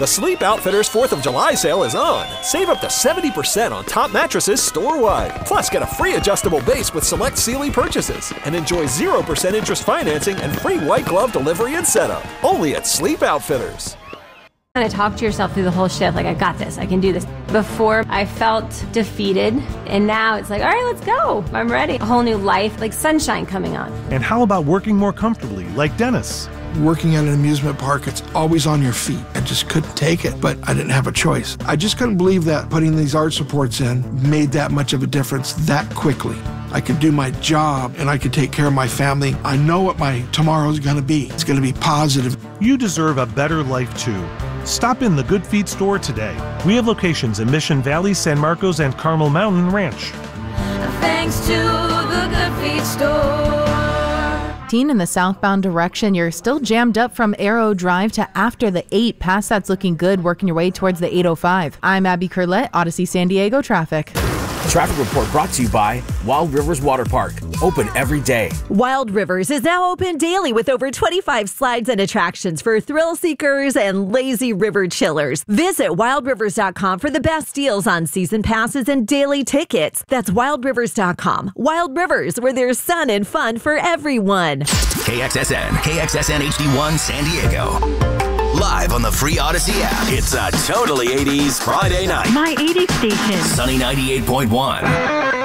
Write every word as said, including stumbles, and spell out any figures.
The Sleep Outfitters fourth of July sale is on. Save up to seventy percent on top mattresses store-wide. Plus, get a free adjustable base with select Sealy purchases. And enjoy zero percent interest financing and free white glove delivery and setup. Only at Sleep Outfitters. Kind of talk to yourself through the whole shift, like, I got this, I can do this. Before, I felt defeated, and now it's like, all right, let's go. I'm ready. A whole new life, like sunshine coming on. And how about working more comfortably, like Dennis? Working at an amusement park, it's always on your feet. I just couldn't take it, but I didn't have a choice. I just couldn't believe that putting these arch supports in made that much of a difference that quickly. I could do my job and I could take care of my family. I know what my tomorrow's gonna be. It's gonna be positive. You deserve a better life too. Stop in the Good Feet store today. We have locations in Mission Valley, San Marcos, and Carmel Mountain Ranch. Thanks to the Good Feet store. In the southbound direction, you're still jammed up from Arrow Drive to after the eight. Past that's looking good, working your way towards the eight oh five. I'm Abby Curlett, Odyssey San Diego Traffic. Traffic report brought to you by Wild Rivers Water Park. Open every day. Wild Rivers is now open daily with over twenty-five slides and attractions for thrill seekers and lazy river chillers. Visit wild rivers dot com for the best deals on season passes and daily tickets. That's wild rivers dot com. Wild Rivers, where there's sun and fun for everyone. K X S N, K X S N H D one San Diego. Live on the free Odyssey app. It's a totally eighties Friday night. My eighties station. Sunny ninety-eight point one.